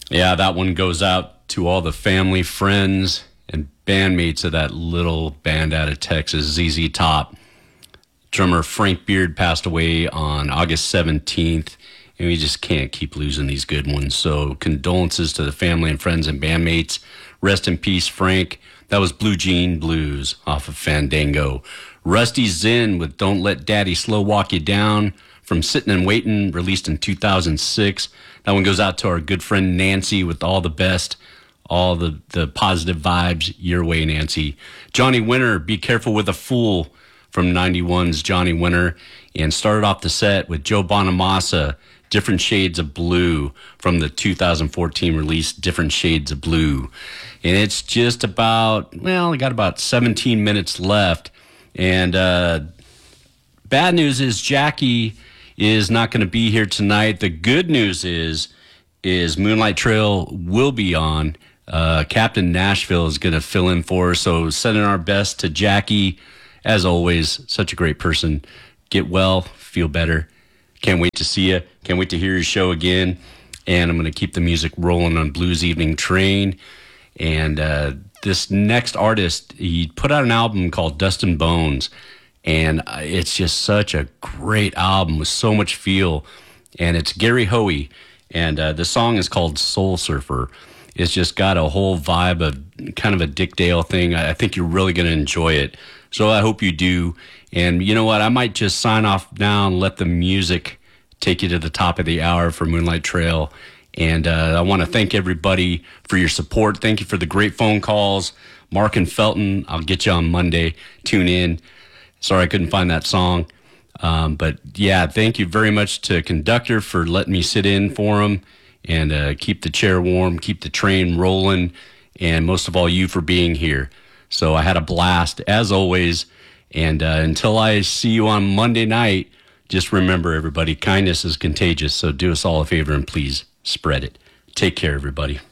Yeah, that one goes out to all the family, friends, and bandmates of that little band out of Texas, ZZ Top. Drummer Frank Beard passed away on August 17th, and we just can't keep losing these good ones. So condolences to the family and friends and bandmates. Rest in peace, Frank. That was Blue Jean Blues off of Fandango. Rusty Zinn with Don't Let Daddy Slow Walk You Down from Sittin' and Waitin', released in 2006. That one goes out to our good friend Nancy with All the Best, all the positive vibes your way, Nancy. Johnny Winter, Be Careful with a Fool from 91's Johnny Winter. And started off the set with Joe Bonamassa, Different Shades of Blue from the 2014 release, Different Shades of Blue. And it's just about, well, I got about 17 minutes left. And bad news is Jackie is not going to be here tonight. The good news is Moonlight Trail will be on. Captain Nashville is going to fill in for her. So sending our best to Jackie. As always, such a great person. Get well, feel better. Can't wait to see you. Can't wait to hear your show again. And I'm going to keep the music rolling on Blues Evening Train. And this next artist, he put out an album called Dust and Bones. And it's just such a great album with so much feel. And it's Gary Hoey. And the song is called Soul Surfer. It's just got a whole vibe of kind of a Dick Dale thing. I think you're really going to enjoy it. So I hope you do. And you know what? I might just sign off now and let the music take you to the top of the hour for Moonlight Trail. And I want to thank everybody for your support. Thank you for the great phone calls. Mark and Felton, I'll get you on Monday. Tune in. Sorry I couldn't find that song. But yeah, thank you very much to Conductor for letting me sit in for him and keep the chair warm, keep the train rolling, and most of all, you for being here. So I had a blast, as always. And until I see you on Monday night, just remember, everybody, kindness is contagious. So do us all a favor and please spread it. Take care, everybody.